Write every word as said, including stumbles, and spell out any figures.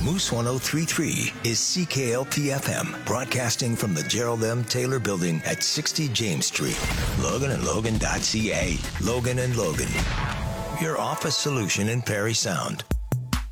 Moose ten thirty-three is C K L P F M, broadcasting from the Gerald M. Taylor Building at sixty James Street. Logan and Logan dot C A. Logan and Logan, your office solution in Perry Sound.